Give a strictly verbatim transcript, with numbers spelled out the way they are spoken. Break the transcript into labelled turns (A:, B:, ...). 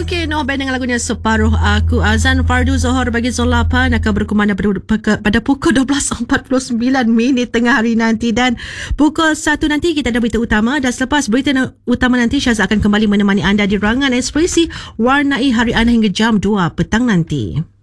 A: Okey, no band dengan lagunya Separuh Aku. Azan Fardu Zohor bagi Zon lapan akan berkumandang pada, pada pukul dua belas empat puluh sembilan minit tengah hari nanti, dan pukul satu nanti kita ada berita utama, dan selepas berita utama nanti Syazah akan kembali menemani anda di Rangan Ekspresi Warnai Hari Anda hingga jam dua petang nanti.